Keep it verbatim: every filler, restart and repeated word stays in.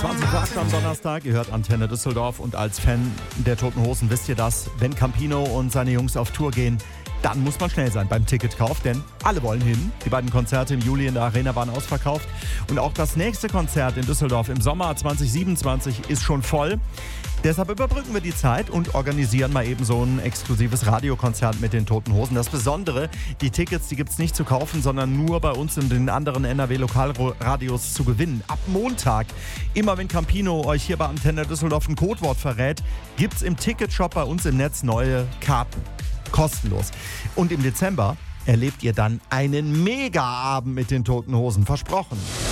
zwanzig Uhr acht am Donnerstag, ihr hört Antenne Düsseldorf und als Fan der Toten Hosen wisst ihr das, wenn Campino und seine Jungs auf Tour gehen, dann muss man schnell sein beim Ticketkauf, denn alle wollen hin. Die beiden Konzerte im Juli in der Arena waren ausverkauft und auch das nächste Konzert in Düsseldorf im Sommer zwanzig siebenundzwanzig ist schon voll. Deshalb überbrücken wir die Zeit und organisieren mal eben so ein exklusives Radiokonzert mit den Toten Hosen. Das Besondere, die Tickets, die gibt es nicht zu kaufen, sondern nur bei uns in den anderen N R W-Lokalradios zu gewinnen. Ab Montag, immer wenn Campino euch hier bei Antenne Düsseldorf ein Codewort verrät, gibt es im Ticketshop bei uns im Netz neue Karten. Kostenlos. Und im Dezember erlebt ihr dann einen Mega-Abend mit den Toten Hosen. Versprochen.